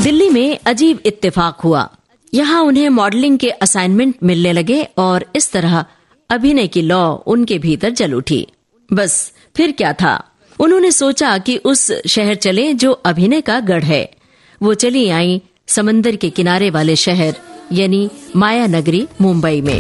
दिल्ली में अजीब इत्तेफाक हुआ। यहाँ उन्हें मॉडलिंग के असाइनमेंट मिलने लगे और इस तरह अभिनय की लौ उनके भीतर जल उठी। बस फिर क्या था, उन्होंने सोचा कि उस शहर चले जो अभिनय का गढ़ है। वो चली आई समंदर के किनारे वाले शहर यानी माया नगरी मुंबई में।